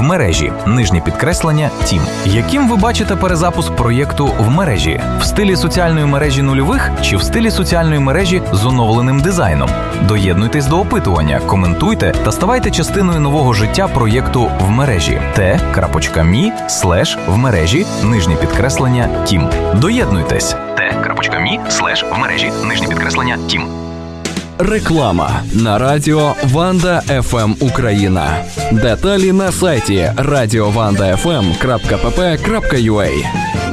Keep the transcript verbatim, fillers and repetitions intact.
мережі, нижнє підкреслення Тім. Яким ви бачите перезапуск проєкту в мережі? В стилі соціальної мережі нульових чи в стилі соціальної мережі з оновленим дизайном? Доєднуйтесь до опитування, коментуйте та ставайте частиною нового життя проєкту в мережі. t.me слеш в мережі, нижнє підкреслення Тім. Доєднуйтесь. t.me слеш в мережі, нижнє підкреслення Тім. Реклама на радіо Ванда еф ем Україна. Деталі на сайті радіованда еф ем крапка пі пі крапка ю а.